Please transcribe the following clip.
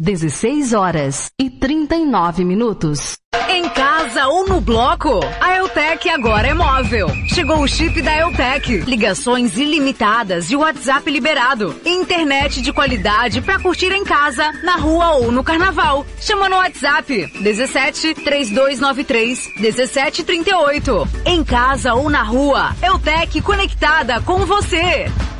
16h39. Em casa ou no bloco, a Eutec agora é móvel. Chegou o chip da Eutec. Ligações ilimitadas e WhatsApp liberado. Internet de qualidade pra curtir em casa, na rua ou no carnaval. Chama no WhatsApp 17 3293 1738. Em casa ou na rua, Eutec conectada com você.